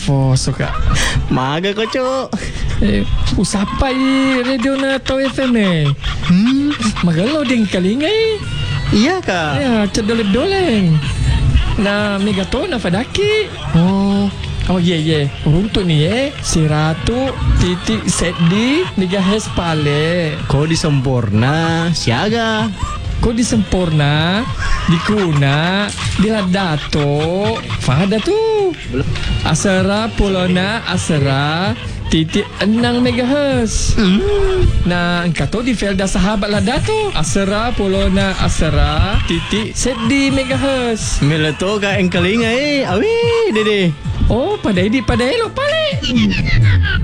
Info suka. Maga ko, Cuk. Usapa radio na Tau FM Magalau din kalingay. Iya ka. Ya, cedoleng-doleng. Na megaton na fadaki. Oh ye. Untuk ni si Ratu titik set di megahertz pale. Kau di sempurna siaga. Kau di sempurna, di kuna, di ladato. Fahada tu. Asara Polona Asara titik 6 MHz. Nah, engkau tahu di Felda Sahabat Ladato Asara Polona Asara titik set di MHz. Mila to ka engkalinga awi dede. Oh, padai lo pale.